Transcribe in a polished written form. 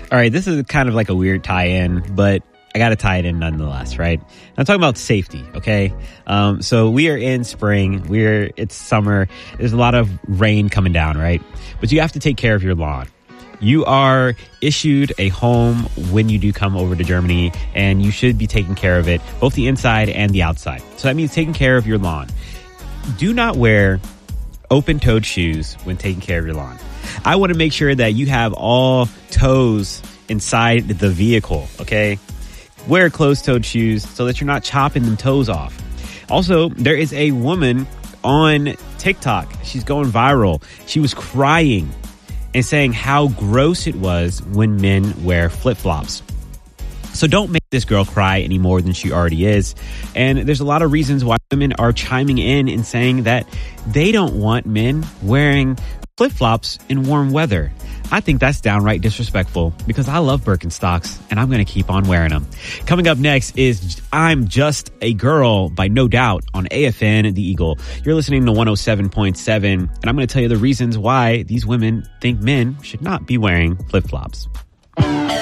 All right, this is kind of like a weird tie-in, but I got to tie it in nonetheless, right? I'm talking about safety, okay? So we are in spring. It's summer. There's a lot of rain coming down, right? But you have to take care of your lawn. You are issued a home when you do come over to Germany, and you should be taking care of it, both the inside and the outside. So that means taking care of your lawn. Do not wear open-toed shoes when taking care of your lawn. I want to make sure that you have all toes inside the vehicle, okay? Wear closed-toed shoes so that you're not chopping them toes off. Also, there is a woman on TikTok. She's going viral. She was crying and saying how gross it was when men wear flip-flops. So don't make this girl cry any more than she already is. And there's a lot of reasons why women are chiming in and saying that they don't want men wearing flip-flops in warm weather. I think that's downright disrespectful because I love Birkenstocks and I'm going to keep on wearing them. Coming up next is I'm Just a Girl by No Doubt on AFN The Eagle. You're listening to 107.7 and I'm going to tell you the reasons why these women think men should not be wearing flip-flops.